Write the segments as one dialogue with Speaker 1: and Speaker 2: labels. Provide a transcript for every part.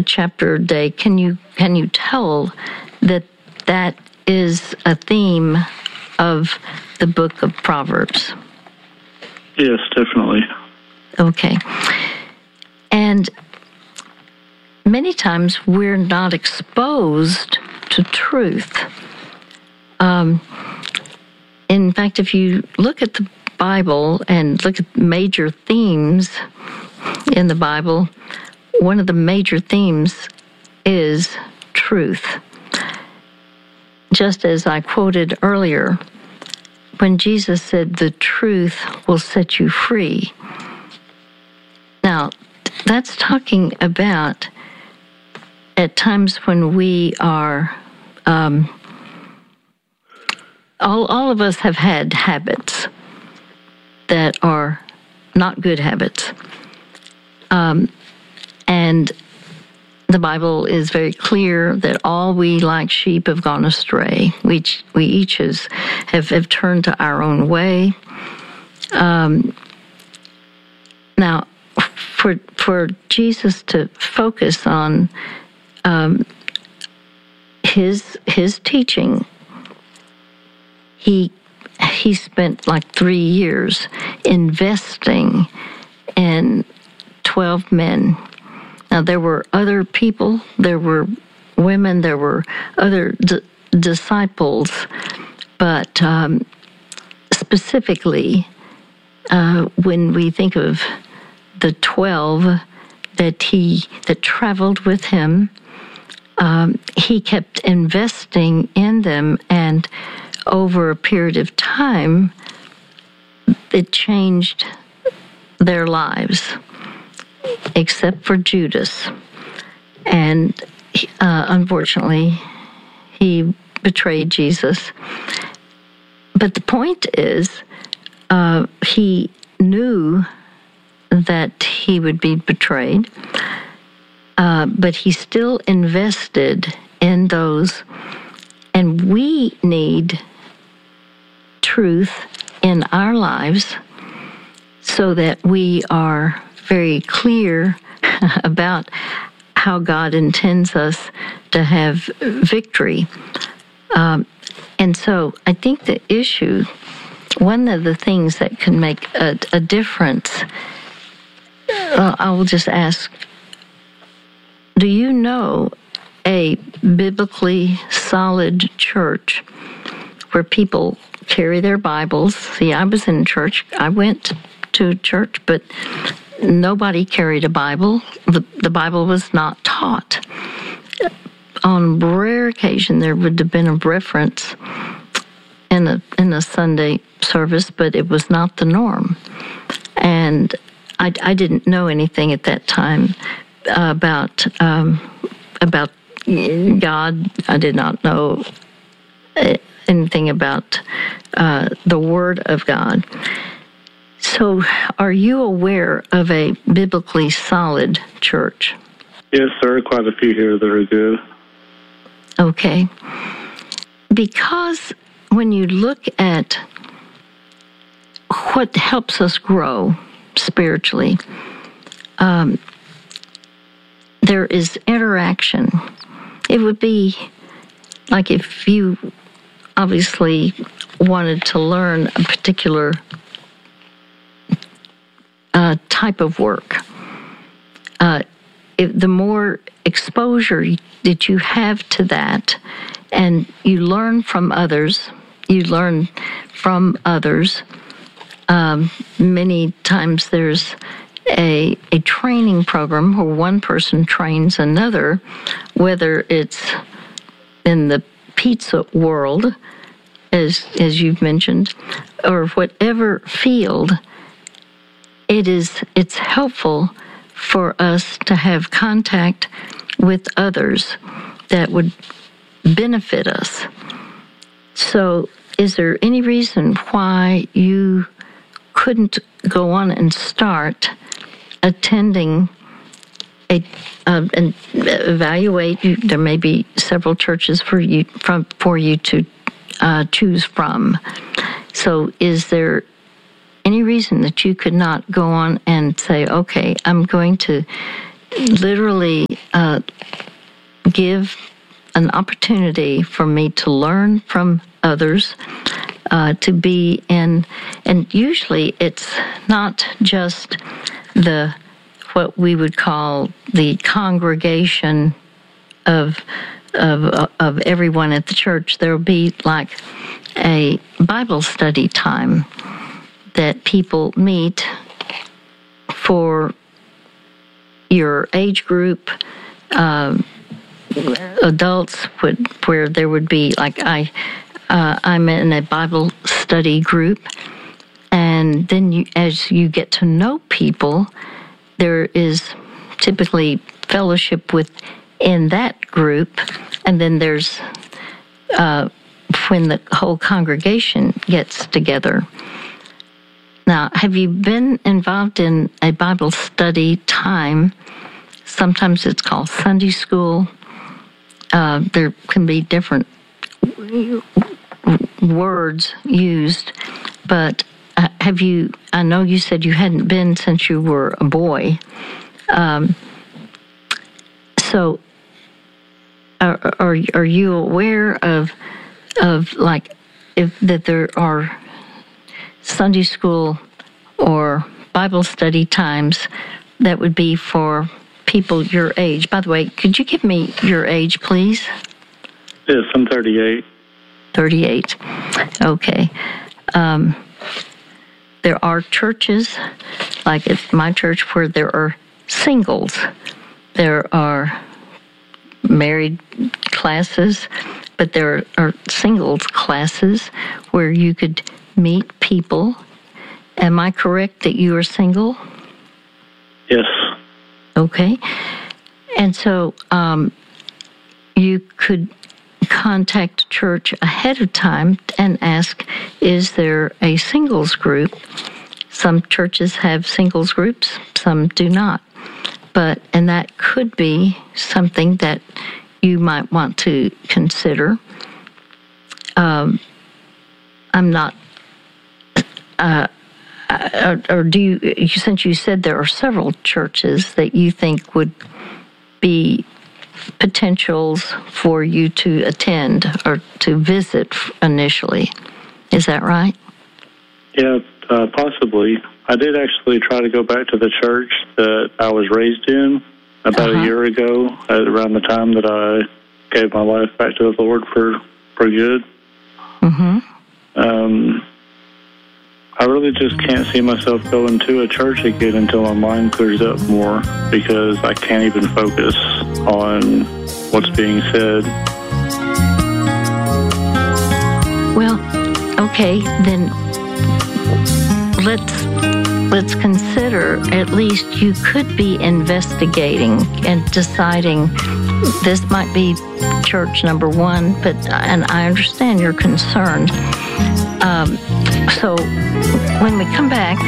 Speaker 1: chapter a day, can you tell that is a theme of the book of Proverbs?
Speaker 2: Yes, definitely.
Speaker 1: Okay. And many times we're not exposed to truth. In fact, if you look at the Bible and look at major themes in the Bible, one of the major themes is truth. Just as I quoted earlier, when Jesus said, "The truth will set you free." Now, that's talking about at times when we are, all of us have had habits that are not good habits. And the Bible is very clear that all we like sheep have gone astray. We each have turned to our own way. Now, for Jesus to focus on his teaching, he spent like 3 years investing in 12 men. Now, there were other people, there were women, there were other disciples, but specifically, when we think of the 12 that traveled with him, he kept investing in them, and over a period of time, it changed their lives, except for Judas. And unfortunately, he betrayed Jesus. But the point is, he knew that he would be betrayed, but he still invested in those. And we need truth in our lives so that we are very clear about how God intends us to have victory. And so I think the issue, one of the things that can make a difference, I will just ask, do you know a biblically solid church where people carry their Bibles? See, I was in church. I went to church, but nobody carried a Bible. The Bible was not taught. On rare occasion, there would have been a reference in a Sunday service, but it was not the norm. And I didn't know anything at that time about God. I did not know anything about the Word of God. So, are you aware of a biblically solid church?
Speaker 2: Yes, there are quite a few here that are good.
Speaker 1: Okay. Because when you look at what helps us grow spiritually, there is interaction. It would be like if you obviously wanted to learn a particular type of work. The more exposure that you have to that, and you learn from others, many times there's a training program where one person trains another, whether it's in the pizza world, as you've mentioned, or whatever field. It's helpful for us to have contact with others that would benefit us. So, is there any reason why you couldn't go on and start attending and evaluate? There may be several churches for you to choose from. So, is there any reason that you could not go on and say, okay, I'm going to literally give an opportunity for me to learn from others, to be in, and usually it's not just what we would call the congregation of everyone at the church. There will be like a Bible study time that people meet for your age group, adults, where there would be like I'm in a Bible study group, and then as you get to know people, there is typically fellowship within that group, and then there's when the whole congregation gets together. Now, have you been involved in a Bible study time? Sometimes it's called Sunday school. There can be different words used, but have you? I know you said you hadn't been since you were a boy. So, are you aware of like that there are Sunday school or Bible study times that would be for people your age? By the way, could you give me your age, please?
Speaker 2: Yes, I'm 38.
Speaker 1: 38. Okay. There are churches, like at my church, where there are singles. There are married classes, but there are singles classes where you could meet people. Am I correct that you are single?
Speaker 2: Yes.
Speaker 1: Okay. And so you could contact church ahead of time and ask, is there a singles group? Some churches have singles groups, some do not. And that could be something that you might want to consider. I'm not, or do you, since you said there are several churches that you think would be potentials for you to attend or to visit initially, is that right?
Speaker 2: Yeah, possibly. I did actually try to go back to the church that I was raised in about a year ago, around the time that I gave my life back to the Lord for good. Mm-hmm. I really just can't see myself going to a church again until my mind clears up more, because I can't even focus on what's being said.
Speaker 1: Well, okay, then let's consider, at least you could be investigating and deciding this might be church number one, and I understand your concern. So when we come back,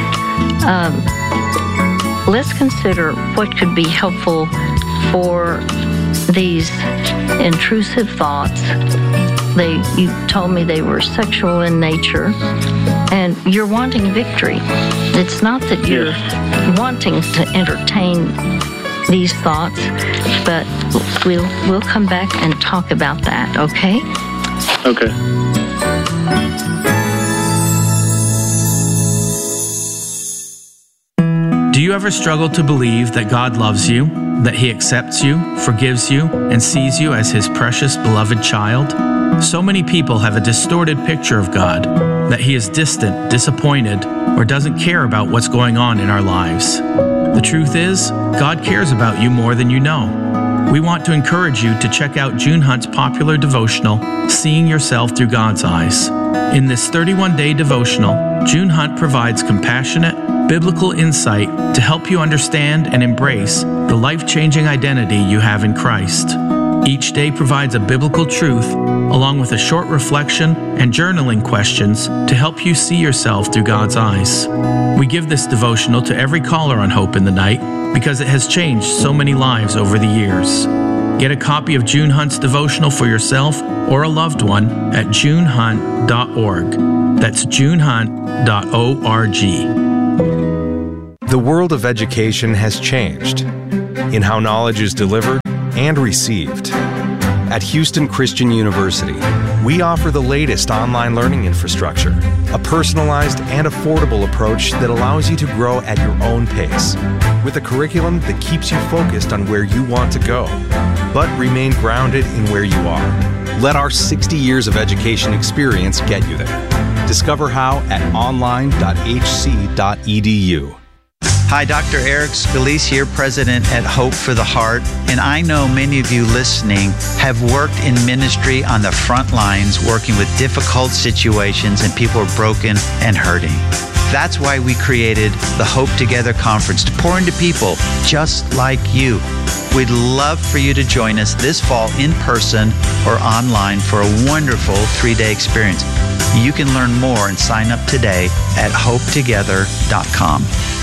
Speaker 1: let's consider what could be helpful for these intrusive thoughts. You told me they were sexual in nature, and you're wanting victory. It's not that you're wanting to entertain these thoughts, but we'll come back and talk about that, okay?
Speaker 2: Okay.
Speaker 3: Do you ever struggle to believe that God loves you, that He accepts you, forgives you, and sees you as His precious, beloved child? So many people have a distorted picture of God, that He is distant, disappointed, or doesn't care about what's going on in our lives. The truth is, God cares about you more than you know. We want to encourage you to check out June Hunt's popular devotional, Seeing Yourself Through God's Eyes. In this 31-day devotional, June Hunt provides compassionate, biblical insight to help you understand and embrace the life-changing identity you have in Christ. Each day provides a biblical truth, along with a short reflection and journaling questions to help you see yourself through God's eyes. We give this devotional to every caller on Hope in the Night because it has changed so many lives over the years. Get a copy of June Hunt's devotional for yourself or a loved one at junehunt.org. That's junehunt.org.
Speaker 4: The world of education has changed. in how knowledge is delivered and received. At Houston Christian University, we offer the latest online learning infrastructure, a personalized and affordable approach that allows you to grow at your own pace, with a curriculum that keeps you focused on where you want to go, but remain grounded in where you are. Let our 60 years of education experience get you there. Discover how at online.hc.edu.
Speaker 5: Hi, Dr. Eric Scalise here, President at Hope for the Heart. And I know many of you listening have worked in ministry on the front lines, working with difficult situations and people are broken and hurting. That's why we created the Hope Together Conference to pour into people just like you. We'd love for you to join us this fall in person or online for a wonderful 3-day experience. You can learn more and sign up today at hopetogether.com.